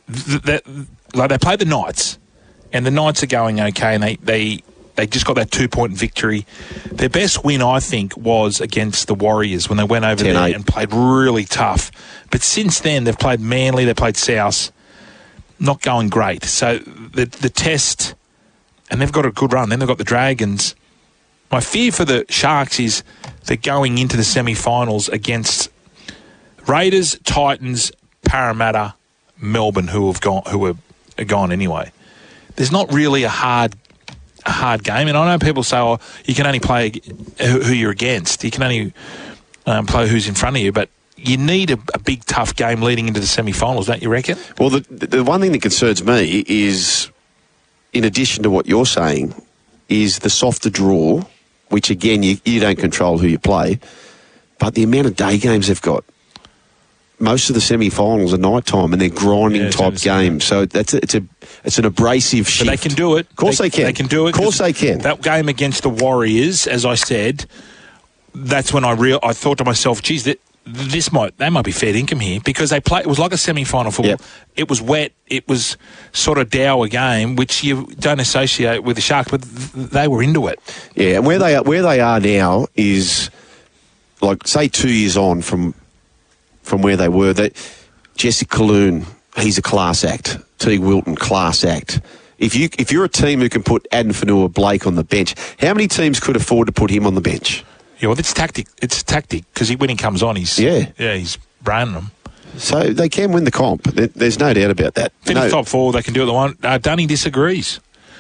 they play the Knights, and the Knights are going okay, and they just got that 2-point victory. Their best win, I think, was against the Warriors when they went over there and played really tough. But since then, they've played Manly, they played South, not going great. So the test, and they've got a good run. Then they've got the Dragons. My fear for the Sharks is they're going into the semi-finals against Raiders, Titans, Parramatta, Melbourne, who are gone anyway. There's not really a hard game, and I know people say, "Oh, you can only play who you're against. You can only play who's in front of you." But you need a big, tough game leading into the semi-finals, don't you reckon? Well, the one thing that concerns me is, in addition to what you're saying, is the softer draw, which again you don't control who you play, but the amount of day games they've got. Most of the semi-finals are night time, and they're grinding type games. So it's an abrasive shift. But they can do it. Of course they can. They can do it. Of course they can. That game against the Warriors, as I said, that's when I thought to myself, geez, they might be fair income here, because they play. It was like a semi-final football. Yep. It was wet. It was sort of dour game, which you don't associate with the Sharks, but they were into it. Yeah, and where they are now is, like, say 2 years on from where they were. That Jesse Colloon, he's a class act. Teague Wilton, class act. If you're a team who can put Adam Fanua Blake on the bench, how many teams could afford to put him on the bench? Yeah, well, it's tactic. It's tactic, because when he comes on, he's braining them. So they can win the comp. There's no doubt about that. Finish top four, they can do it. Dunny disagrees.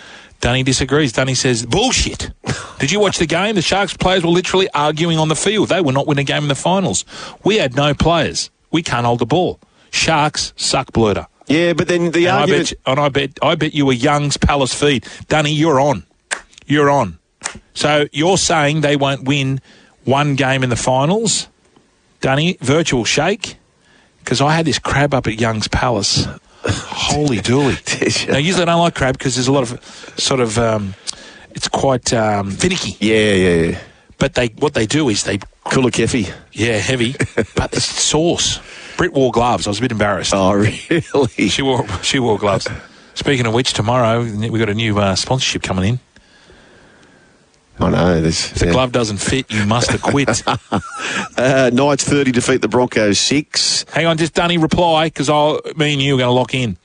Dunny says, bullshit. Did you watch the game? The Sharks players were literally arguing on the field. They will not win a game in the finals. We had no players. We can't hold the ball. Sharks suck blurter. Yeah, but then the argument... I bet you were Young's Palace feed. Dunny, you're on. You're on. So you're saying they won't win one game in the finals? Dunny, virtual shake? Because I had this crab up at Young's Palace. Holy dooly. Now, usually I don't like crab because there's a lot of sort of... it's quite finicky. Yeah. But what they do is they... Kula Kefi. Yeah, heavy. But the sauce. Britt wore gloves. I was a bit embarrassed. Oh, really? She wore gloves. Speaking of which, tomorrow we've got a new sponsorship coming in. I know. If the glove doesn't fit, you must have quit. Knights 30 defeat the Broncos 6. Hang on, just Dunny reply, because me and you are going to lock in.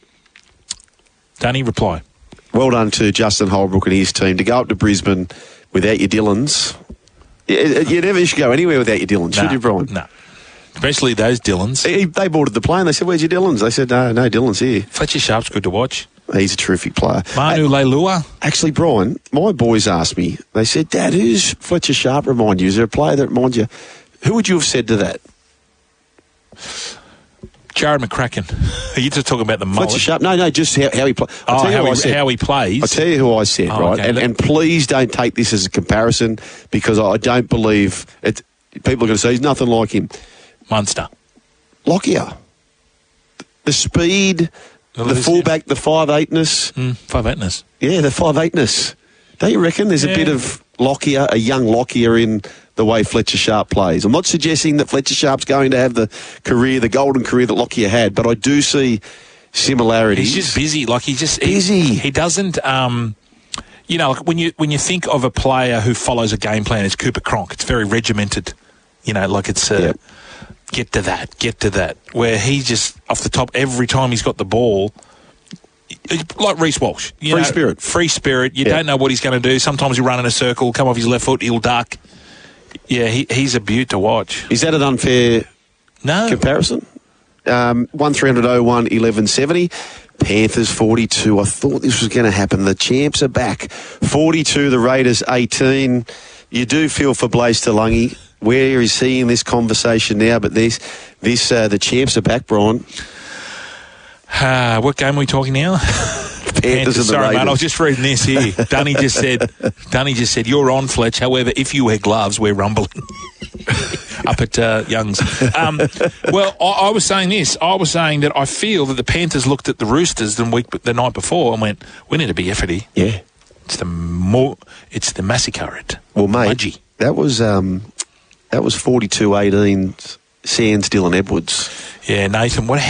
Dunny reply. Well done to Justin Holbrook and his team to go up to Brisbane without your Dillons. You never should go anywhere without your Dillons, should you, Brian? No. Especially those Dillons. They boarded the plane. They said, "Where's your Dillons?" They said, no Dillons here. Fletcher Sharp's good to watch. He's a terrific player. Manu Leilua. Actually, Brian, my boys asked me, they said, "Dad, who's Fletcher Sharp remind you? Is there a player that reminds you?" Who would you have said to that? Jared McCracken. Are you just talking about the mullet? Fletcher Sharp? No, just how he plays. How he plays. I'll tell you who I said, right? Okay. And please don't take this as a comparison, because I don't believe it. People are going to say he's nothing like him. Munster. Lockyer. The speed, the fullback, the 5'8"ness. 5'8"ness. Yeah, the 5'8"ness. Don't you reckon there's a bit of Lockyer, a young Lockyer in the way Fletcher Sharp plays? I'm not suggesting that Fletcher Sharp's going to have the golden career that Lockyer had, but I do see similarities. He's just busy. Like busy. He doesn't. Like when you think of a player who follows a game plan, it's Cooper Cronk. It's very regimented. Like it's get to that. Where he just off the top every time he's got the ball. Like Reece Walsh. Free spirit. You don't know what he's going to do. Sometimes he'll run in a circle, come off his left foot, he'll duck. Yeah, he's a beaut to watch. Is that an unfair comparison? 1301 1170. Panthers 42. I thought this was going to happen. The champs are back. 42, the Raiders 18. You do feel for Blaise Talangi. Where is he in this conversation now? But the champs are back, Brian. What game are we talking now? Panthers and the Sorry, Raiders. mate, I was just reading this here. Dunny just said, "You're on, Fletch. However, if you wear gloves, we're rumbling." Up at Young's. Well, I was saying this. I was saying that I feel that the Panthers looked at the Roosters the night before and went, "We need to be efforty." Yeah, it's the massacre. Well, mate, Mudgy. that was 42-18. Sans Dylan Edwards. Yeah, Nathan. What